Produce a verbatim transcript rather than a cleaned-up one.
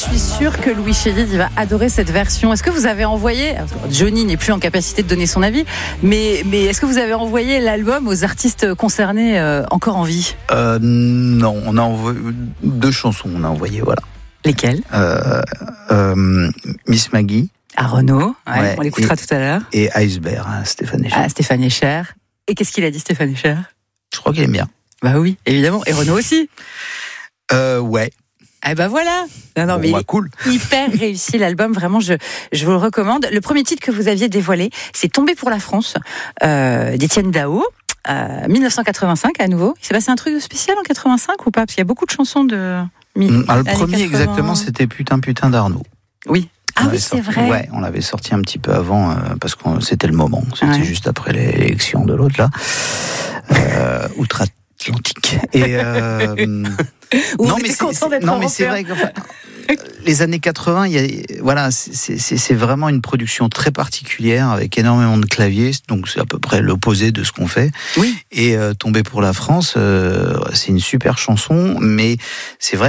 suis sûre que Louis Chédid va adorer cette version. Est-ce que vous avez envoyé, Johnny n'est plus en capacité de donner son avis, mais, mais est-ce que vous avez envoyé l'album aux artistes concernés euh, encore en vie? euh, Non, on a envoyé deux chansons, on a envoyé, voilà. Lesquelles? euh, euh, Miss Maggie. À Renaud, ouais, Ouais, on l'écoutera et, tout à l'heure. Et Iceberg, hein, Stéphane Echer. Ah, Stéphane Echer. Et qu'est-ce qu'il a dit, Stéphane Echer? Je crois qu'il aime bien. Bah oui, évidemment. Et Renaud aussi. Euh, ouais. Eh ben voilà. Non, non, Bon, mais bah, cool. Hyper réussi l'album, vraiment, je, je vous le recommande. Le premier titre que vous aviez dévoilé, c'est Tomber pour la France, euh, d'Étienne Dao. Euh, dix-neuf cent quatre-vingt-cinq à nouveau. Il s'est passé un truc de spécial en quatre-vingt-cinq ou pas? Parce qu'il y a beaucoup de chansons de. Mmh, ah, le premier quatre-vingts... exactement, c'était Putain Putain d'Arnaud. Oui. Ah on oui, c'est sorti, vrai. Ouais, on l'avait sorti un petit peu avant euh, parce que c'était le moment. C'était ouais. juste après l'élection de l'autre là, euh, outre-Atlantique. Et euh, non, mais c'est, non mais c'est vrai que enfin, les années quatre-vingts, il y a, voilà, c'est, c'est, c'est vraiment une production très particulière avec énormément de claviers. Donc c'est à peu près l'opposé de ce qu'on fait. Oui. Et euh, Tomber pour la France, euh, c'est une super chanson, mais c'est vrai.